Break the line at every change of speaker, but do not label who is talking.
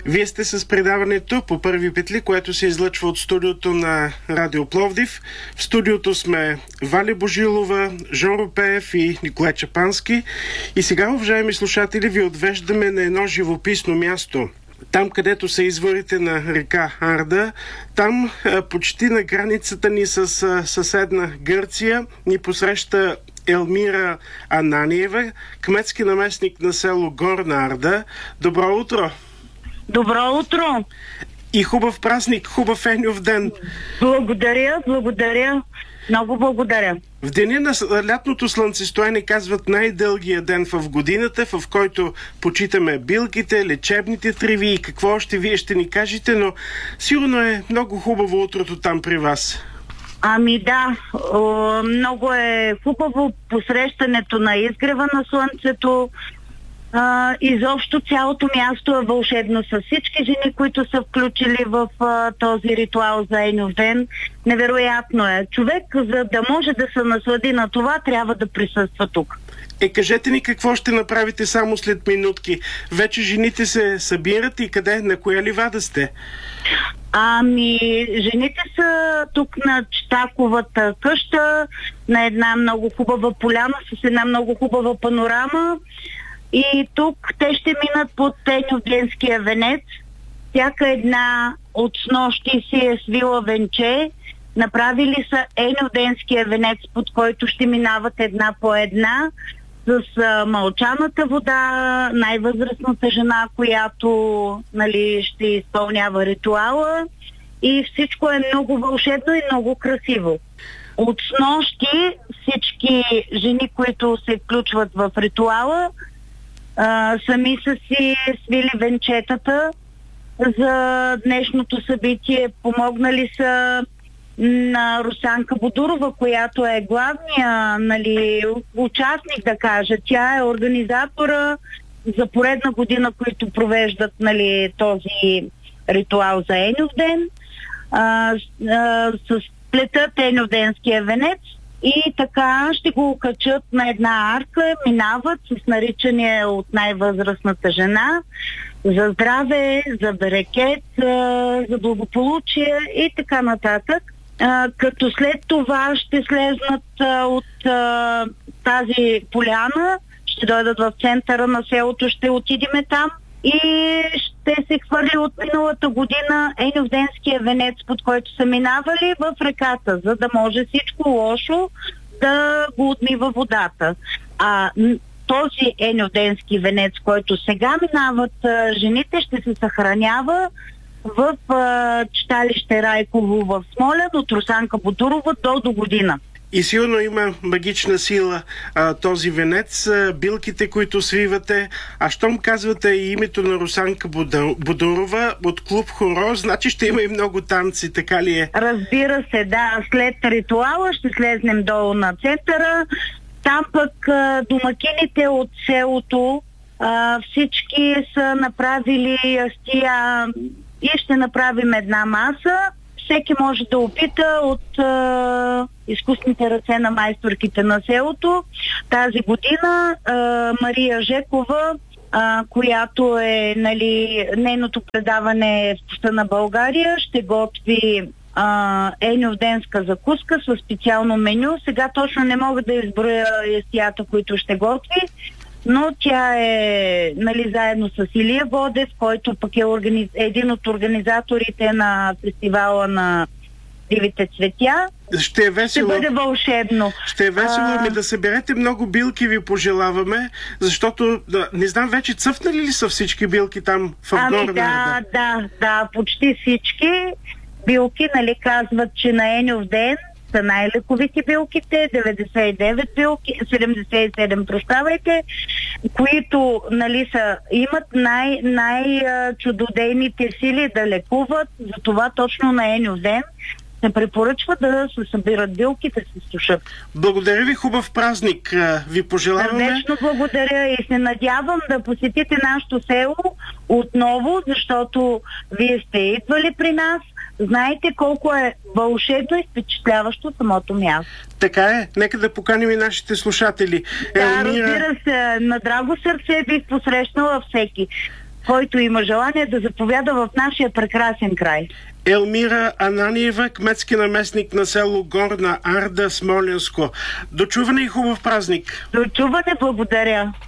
Вие сте с предаването по Първи петли, което се излъчва от студиото на Радио Пловдив. В студиото сме Валя Божилова, Жон Ропеев и Николай Чапански. И сега, уважаеми слушатели, ви отвеждаме на едно живописно място. Там, където са изворите на река Арда, там почти на границата ни с съседна Гърция ни посреща Елмира Ананиева, кметски наместник на село Горна Арда. Добро утро!
Добро утро!
И хубав празник, хубав Еньов ден!
Благодаря. Много благодаря.
В деня на лятното слънцестояние казват най-дългия ден в годината, в който почитаме билките, лечебните треви и какво още вие ще ни кажете, но сигурно е много хубаво утрото там при вас.
Ами да, много е хубаво посрещането на изгрева на слънцето. Изобщо цялото място е вълшебно с всички жени, които са включили в този ритуал за Еньов ден. Невероятно е. Човек, за да може да се наслади на това, трябва да присъства тук.
Кажете ни какво ще направите само след минутки. Вече жените се събират и къде, на коя ливада сте?
Ами, жените са тук на Читаковата къща, на една много хубава поляна с една много хубава панорама. И тук те ще минат под Еньовденския венец. Всяка една от снощи си е свила венче. Направили са Еньовденския венец, под който ще минават една по една, с мълчаната вода, най-възрастната жена, която ще изпълнява ритуала. И всичко е много вълшебно и много красиво. От снощи всички жени, които се включват в ритуала, сами са си свили венчетата за днешното събитие. Помогнали са на Русанка Бодурова, която е главния участник, да кажа. Тя е организатора за поредна година, които провеждат този ритуал за Еньов ден. С плетат Еньовденския венец и така ще го окачат на една арка, минават с наричания от най-възрастната жена за здраве, за берекет, за благополучие и така нататък. Като след това ще слезнат от тази поляна, ще дойдат в центъра на селото, ще отидеме там и ще се хвърли от миналата година Еньовденския венец, под който са минавали, в реката, за да може всичко лошо да го отмива водата. Този Еньовденски венец, който сега минават жените, ще се съхранява в читалище Райково в Смолян от Русанка Бодурова до година.
И силно има магична сила този венец, билките, които свивате. А щом казвате и името на Русанка Бодурова от клуб Хоро, значи ще има и много танци, така ли е?
Разбира се, да. След ритуала ще слезнем долу на центъра. Там пък домакините от селото всички са направили ястия и ще направим една маса. Всеки може да опита от изкусните ръце на майсторките на селото. Тази година Мария Жекова, която е нейното предаване в Вкуса на България, ще готви еньовденска закуска със специално меню. Сега точно не мога да изброя ястията, които ще готви, но тя е заедно с Илия Водев, който пък е един от организаторите на фестивала на дивите цветя.
Ще е весело.
Ще бъде вълшебно.
Ще е весело да съберете много билки, ви пожелаваме, защото не знам вече цъфнали ли са всички билки там в Горна Арда?
Да, почти всички билки, казват, че на Еньов ден са най-лековити билките, 99 билки, 77, които имат най-чудодейните сили да лекуват. Затова точно на Еньов ден се препоръчва да се събират билки, да се сушат.
Благодаря ви, хубав празник ви пожелаваме.
Сърдечно благодаря и се надявам да посетите нашето село отново, защото вие сте идвали при нас. Знаете колко е вълшебно и впечатляващо самото място.
Така е. Нека да поканим и нашите слушатели.
Да, разбира се. На драго сърце бих посрещнала всеки. който има желание да заповяда в нашия прекрасен край.
Елмира Ананиева, кметски наместник на село Горна Арда, Смолянско. До чуване и хубав празник!
До чуване, благодаря!